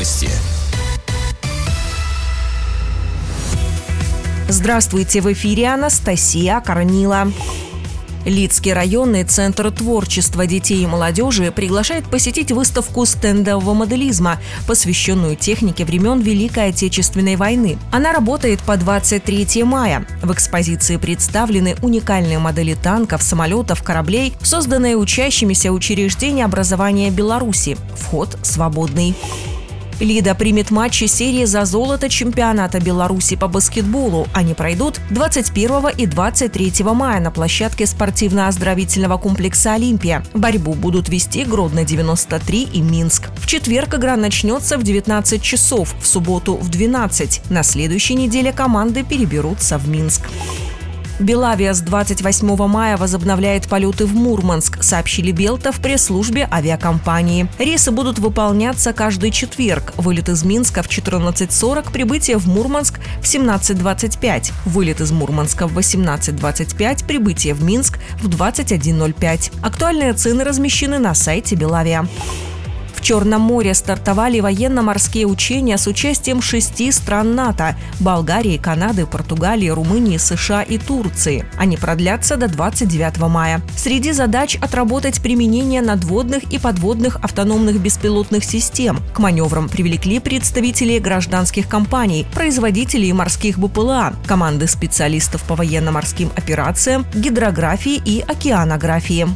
Новости. Здравствуйте, в эфире Анастасия Корнила. Лидский районный центр творчества детей и молодежи приглашает посетить выставку стендового моделизма, посвященную технике времен Великой Отечественной войны. Она работает по 23 мая. В экспозиции представлены уникальные модели танков, самолетов, кораблей, созданные учащимися учреждений образования Беларуси. Вход свободный. Лида примет матчи серии за золото чемпионата Беларуси по баскетболу. Они пройдут 21 и 23 мая на площадке спортивно-оздоровительного комплекса «Олимпия». Борьбу будут вести Гродно-93 и Минск. В четверг игра начнется в 19 часов, в субботу в 12. На следующей неделе команды переберутся в Минск. Белавия с 28 мая возобновляет полеты в Мурманск, сообщили Белта в пресс-службе авиакомпании. Рейсы будут выполняться каждый четверг. Вылет из Минска в 14:40, прибытие в Мурманск в 17:25. Вылет из Мурманска в 18:25, прибытие в Минск в 21:05. Актуальные цены размещены на сайте Белавия. В Черном море стартовали военно-морские учения с участием 6 стран НАТО – Болгарии, Канады, Португалии, Румынии, США и Турции. Они продлятся до 29 мая. Среди задач – отработать применение надводных и подводных автономных беспилотных систем. К маневрам привлекли представителей гражданских компаний, производителей морских БПЛА, команды специалистов по военно-морским операциям, гидрографии и океанографии.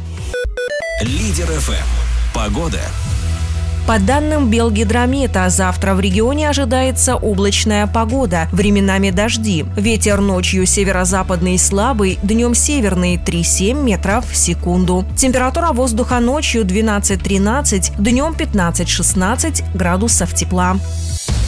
Лидер ФМ. Погода. По данным Белгидромета, завтра в регионе ожидается облачная погода, временами дожди. Ветер ночью северо-западный слабый, днем северный 3,7 метров в секунду. Температура воздуха ночью 12-13, днем 15-16 градусов тепла.